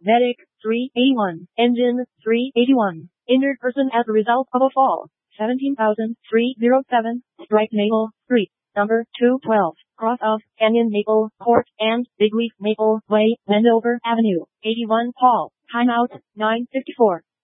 Medic 381. Engine 381. Injured person as a result of a fall 17,307. Strike Maple Street, number 212, cross of Canyon Maple Court and Bigleaf Maple Way, Wendover Avenue, 81 Hall. Timeout 9:54.